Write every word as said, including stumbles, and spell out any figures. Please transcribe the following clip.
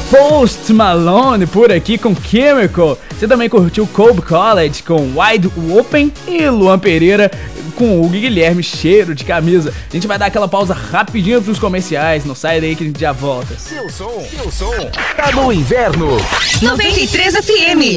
Post Malone por aqui com Chemical. Você também curtiu Cobb College com Wide Open e Luan Pereira com o Guilherme Cheiro de Camisa. A gente vai dar aquela pausa rapidinho pros comerciais. Não sai daí que a gente já volta. Seu som, seu som tá no inverno. noventa e três F M.